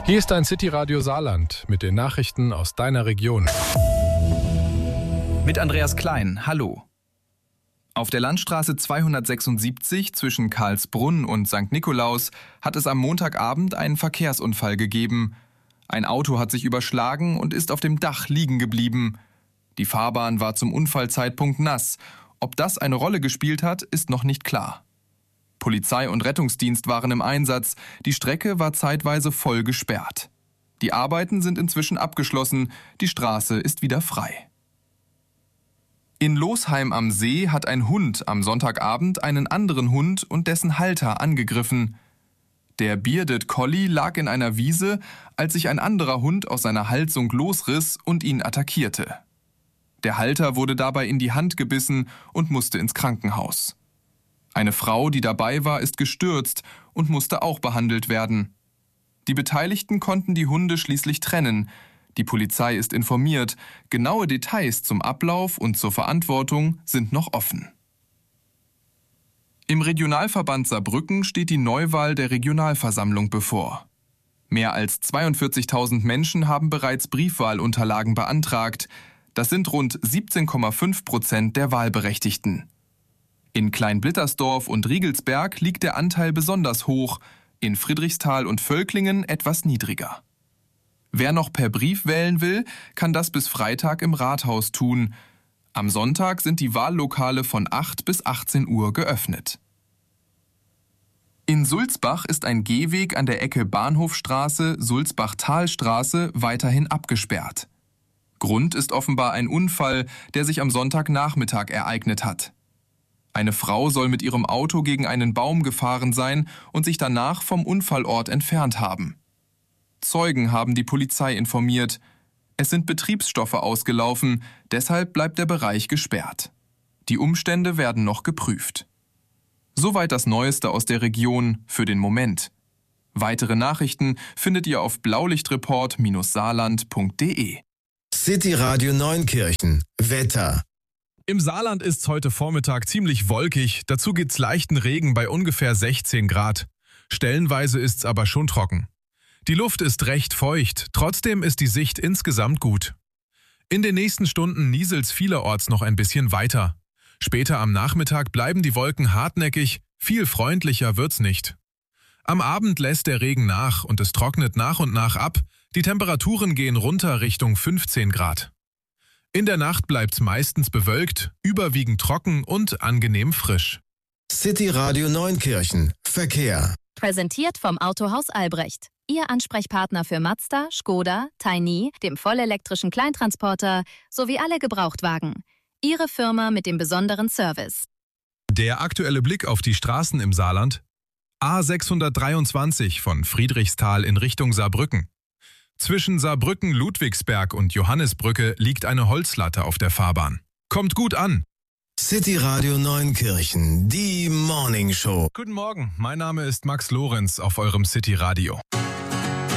Hier ist dein City-Radio Saarland mit den Nachrichten aus deiner Region. Mit Andreas Klein, hallo. Auf der Landstraße 276 zwischen Karlsbrunn und St. Nikolaus hat es am Montagabend einen Verkehrsunfall gegeben. Ein Auto hat sich überschlagen und ist auf dem Dach liegen geblieben. Die Fahrbahn war zum Unfallzeitpunkt nass. Ob das eine Rolle gespielt hat, ist noch nicht klar. Polizei und Rettungsdienst waren im Einsatz. Die Strecke war zeitweise voll gesperrt. Die Arbeiten sind inzwischen abgeschlossen. Die Straße ist wieder frei. In Losheim am See hat ein Hund am Sonntagabend einen anderen Hund und dessen Halter angegriffen. Der Bearded Collie lag in einer Wiese, als sich ein anderer Hund aus seiner Halsung losriss und ihn attackierte. Der Halter wurde dabei in die Hand gebissen und musste ins Krankenhaus. Eine Frau, die dabei war, ist gestürzt und musste auch behandelt werden. Die Beteiligten konnten die Hunde schließlich trennen. Die Polizei ist informiert. Genaue Details zum Ablauf und zur Verantwortung sind noch offen. Im Regionalverband Saarbrücken steht die Neuwahl der Regionalversammlung bevor. Mehr als 42.000 Menschen haben bereits Briefwahlunterlagen beantragt. Das sind rund 17,5% der Wahlberechtigten. In Kleinblittersdorf und Riegelsberg liegt der Anteil besonders hoch, in Friedrichsthal und Völklingen etwas niedriger. Wer noch per Brief wählen will, kann das bis Freitag im Rathaus tun. Am Sonntag sind die Wahllokale von 8 bis 18 Uhr geöffnet. In Sulzbach ist ein Gehweg an der Ecke Bahnhofstraße-Sulzbach-Talstraße weiterhin abgesperrt. Grund ist offenbar ein Unfall, der sich am Sonntagnachmittag ereignet hat. Eine Frau soll mit ihrem Auto gegen einen Baum gefahren sein und sich danach vom Unfallort entfernt haben. Zeugen haben die Polizei informiert. Es sind Betriebsstoffe ausgelaufen, deshalb bleibt der Bereich gesperrt. Die Umstände werden noch geprüft. Soweit das Neueste aus der Region für den Moment. Weitere Nachrichten findet ihr auf blaulichtreport-saarland.de. City Radio Neunkirchen. Wetter. Im Saarland ist es heute Vormittag ziemlich wolkig, dazu gibt's leichten Regen bei ungefähr 16 Grad. Stellenweise ist's aber schon trocken. Die Luft ist recht feucht, trotzdem ist die Sicht insgesamt gut. In den nächsten Stunden nieselt's vielerorts noch ein bisschen weiter. Später am Nachmittag bleiben die Wolken hartnäckig, viel freundlicher wird's nicht. Am Abend lässt der Regen nach und es trocknet nach und nach ab, die Temperaturen gehen runter Richtung 15 Grad. In der Nacht bleibt's meistens bewölkt, überwiegend trocken und angenehm frisch. City Radio Neunkirchen. Verkehr. Präsentiert vom Autohaus Albrecht. Ihr Ansprechpartner für Mazda, Škoda, Tiny, dem vollelektrischen Kleintransporter sowie alle Gebrauchtwagen. Ihre Firma mit dem besonderen Service. Der aktuelle Blick auf die Straßen im Saarland. A623 von Friedrichsthal in Richtung Saarbrücken. Zwischen Saarbrücken-Ludwigsberg und Johannisbrücke liegt eine Holzlatte auf der Fahrbahn. Kommt gut an! City Radio Neunkirchen, die Morning Show. Guten Morgen, mein Name ist Max Lorenz auf eurem City Radio.